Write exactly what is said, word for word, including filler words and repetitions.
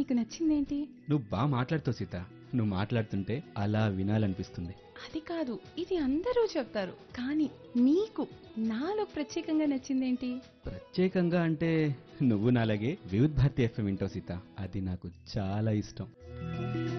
నీకు నచ్చిందేంటి? నువ్వు బాగా మాట్లాడుతావు సీత. నువ్వు మాట్లాడుతుంటే అలా వినాలనిపిస్తుంది. అది కాదు, ఇది అందరూ చెప్తారు, కానీ నీకు నాలో ప్రత్యేకంగా నచ్చిందేంటి? ప్రత్యేకంగా అంటే నువ్వు నాలాగే వివిధ్ భారతి ఎఫ్ఎం వింటావు సీత. అది నాకు చాలా ఇష్టం.